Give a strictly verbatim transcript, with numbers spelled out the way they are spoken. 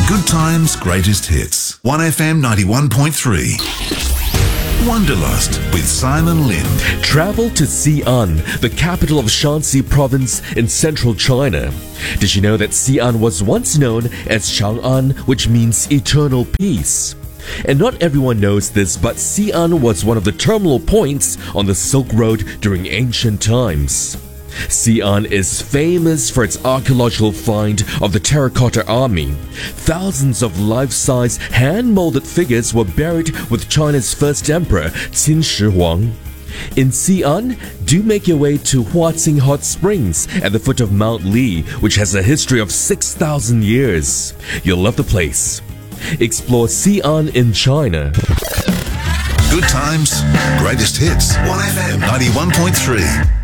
Good Times, Greatest Hits. one F M ninety-one point three. Wanderlust with Simon Lin. Travel to Xi'an, the capital of Shanxi province in central China. Did you know that Xi'an was once known as Chang'an, which means eternal peace? And not everyone knows this, but Xi'an was one of the terminal points on the Silk Road during ancient times. Xi'an is famous for its archaeological find of the Terracotta Army. Thousands of life-size, hand-molded figures were buried with China's first emperor, Qin Shi Huang. In Xi'an, do make your way to Huaqing Hot Springs at the foot of Mount Li, which has a history of six thousand years. You'll love the place. Explore Xi'an in China. Good Times, Greatest Hits. one F M ninety-one point three.